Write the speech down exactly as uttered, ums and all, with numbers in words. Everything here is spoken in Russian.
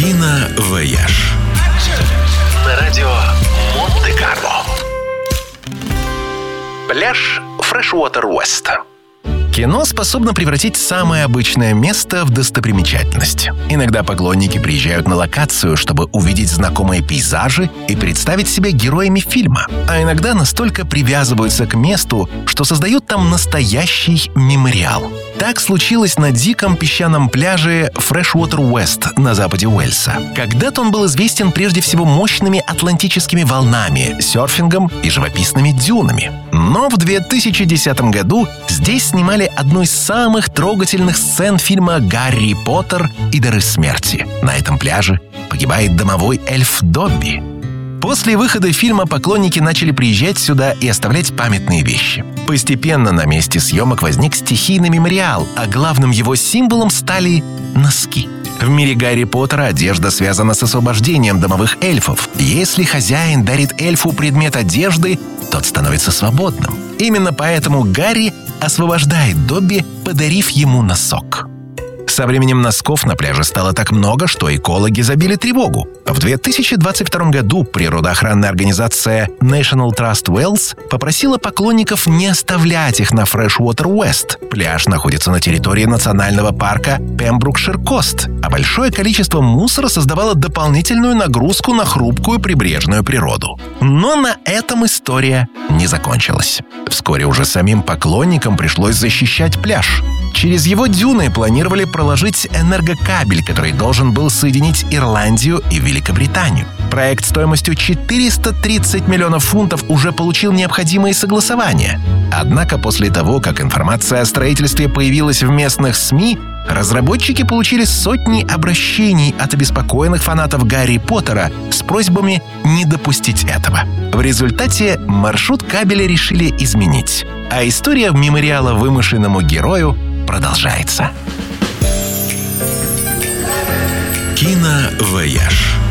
Киновояж. На радио Монте-Карло. Пляж Freshwater West. Кино способно превратить самое обычное место в достопримечательность. Иногда поклонники приезжают на локацию, чтобы увидеть знакомые пейзажи и представить себя героями фильма. А иногда настолько привязываются к месту, что создают там настоящий мемориал. Так случилось на диком песчаном пляже Freshwater West на западе Уэльса. Когда-то он был известен прежде всего мощными атлантическими волнами, серфингом и живописными дюнами. Но в две тысячи десятом году здесь снимали одну из самых трогательных сцен фильма «Гарри Поттер и дары смерти». На этом пляже погибает домовой эльф Добби. После выхода фильма поклонники начали приезжать сюда и оставлять памятные вещи. Постепенно на месте съемок возник стихийный мемориал, а главным его символом стали носки. В мире Гарри Поттера одежда связана с освобождением домовых эльфов. Если хозяин дарит эльфу предмет одежды, тот становится свободным. Именно поэтому Гарри освобождает Добби, подарив ему носок. Со временем носков на пляже стало так много, что экологи забили тревогу. В две тысячи двадцать втором году природоохранная организация National Trust Wales попросила поклонников не оставлять их на Freshwater West. Пляж находится на территории национального парка Пембрукшир-Кост, а большое количество мусора создавало дополнительную нагрузку на хрупкую прибрежную природу. Но на этом история не закончилась. Вскоре уже самим поклонникам пришлось защищать пляж. Через его дюны планировали проложить энергокабель, который должен был соединить Ирландию и Великобританию. Проект стоимостью четыреста тридцать миллионов фунтов уже получил необходимые согласования. Однако после того, как информация о строительстве появилась в местных СМИ, разработчики получили сотни обращений от обеспокоенных фанатов Гарри Поттера с просьбами не допустить этого. В результате маршрут кабеля решили изменить, а история мемориала вымышленному герою продолжается. Киновояж.